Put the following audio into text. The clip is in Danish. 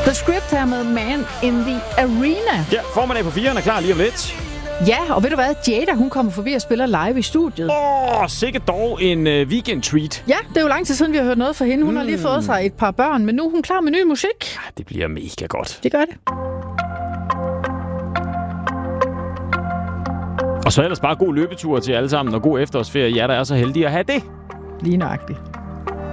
The Script her med Man in the Arena. Ja, formiddag på 4'eren er klar lige om lidt. Ja, og ved du hvad? Jada, hun kommer forbi og spiller live i studiet. Sikkert dog en weekend-treat. Ja, det er jo lang tid siden, vi har hørt noget fra hende. Hun har lige fået sig et par børn, men nu er hun klar med ny musik. Ja, det bliver mega godt. Det gør det. Og så ellers bare god løbetur til alle sammen, og god efterårsferie. Ja, der er så heldige at have det. Lige nøjagtigt.